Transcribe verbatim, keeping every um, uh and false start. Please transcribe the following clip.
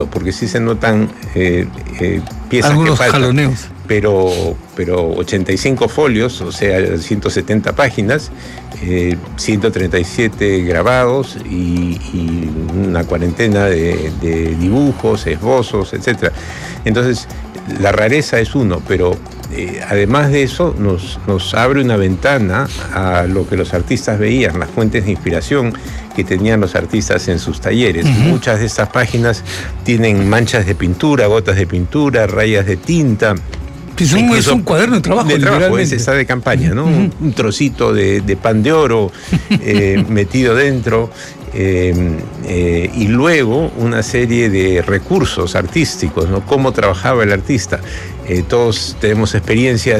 porque sí se notan eh, eh, piezas algunos que faltan, jaloneos. pero, pero ochenta y cinco folios, o sea, ciento setenta páginas, eh, ciento treinta y siete grabados y, y una cuarentena de, de dibujos, esbozos, etcétera. Entonces, la rareza es uno, pero eh, además de eso nos, nos abre una ventana a lo que los artistas veían, las fuentes de inspiración que tenían los artistas en sus talleres. Uh-huh. Muchas de estas páginas tienen manchas de pintura, gotas de pintura, rayas de tinta. Es un, es un cuaderno de trabajo. De trabajo, es, está de campaña, ¿no? Uh-huh. Un trocito de, de pan de oro eh, metido dentro. Eh, eh, y luego una serie de recursos artísticos, ¿no? Cómo trabajaba el artista. Eh, todos tenemos experiencia